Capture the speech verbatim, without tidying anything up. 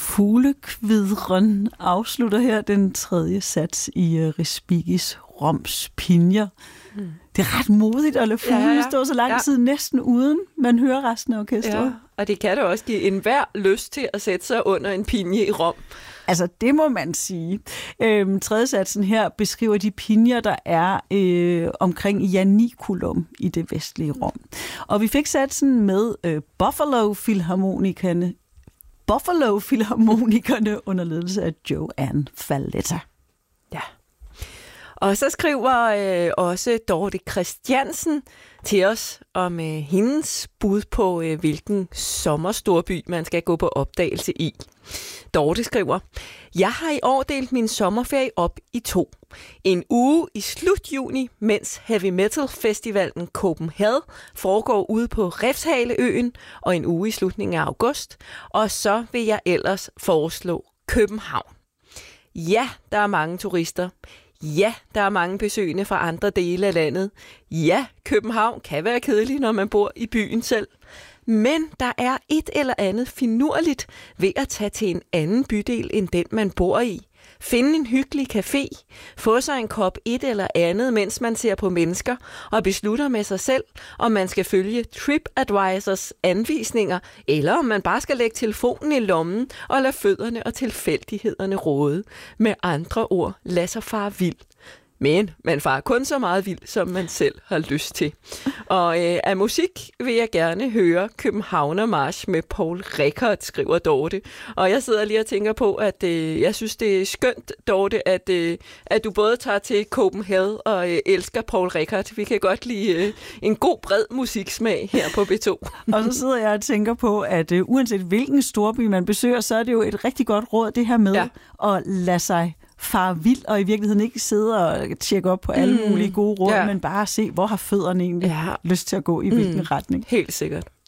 Fuglekvidren afslutter her den tredje sats i uh, Respigis Roms Pinjer. Mm. Det er ret modigt at lade fuglene ja, ja. stå så lang tid ja. næsten uden, man hører resten af orkestret. Ja, og det kan da også give enhver lyst til at sætte sig under en pinje i Rom. Altså, det må man sige. Øhm, tredje satsen her beskriver de pinjer, der er øh, omkring Ianiculum i det vestlige Rom. Og vi fik satsen med øh, Buffalo Philharmonikerne, Buffalo Philharmonikerne under ledelse af Joanne Falletta. Ja. Og så skriver øh, også Dorte Christiansen til os om øh, hendes bud på, øh, hvilken sommerstorby man skal gå på opdagelse i. Dorte skriver, jeg har i år delt min sommerferie op i to. En uge i slut juni, mens Heavy Metal Festivalen Copenhagen foregår ude på Refshaleøen, og en uge i slutningen af august. Og så vil jeg ellers foreslå København. Ja, der er mange turister. Ja, der er mange besøgende fra andre dele af landet. Ja, København kan være kedelig, når man bor i byen selv. Men der er et eller andet finurligt ved at tage til en anden bydel end den, man bor i. Finde en hyggelig café, få sig en kop et eller andet, mens man ser på mennesker, og beslutter med sig selv, om man skal følge TripAdvisors anvisninger, eller om man bare skal lægge telefonen i lommen og lade fødderne og tilfældighederne råde. Med andre ord, lad sig fare vild. Men man farer kun så meget vild, som man selv har lyst til. Og øh, af musik vil jeg gerne høre Københavner March med Paul Rickard, skriver Dorte. Og jeg sidder lige og tænker på, at øh, jeg synes, det er skønt, Dorte, at, øh, at du både tager til Copenhagen og øh, elsker Paul Rickard. Vi kan godt lide øh, en god, bred musiksmag her på B to. Og så sidder jeg og tænker på, at øh, uanset hvilken storby man besøger, så er det jo et rigtig godt råd, det her med ja. at lade sig far vild, og i virkeligheden ikke sidde og tjekke op på alle mulige gode råd, ja. men bare se, hvor har fødderne egentlig ja. lyst til at gå i hvilken mm. retning. Helt sikkert.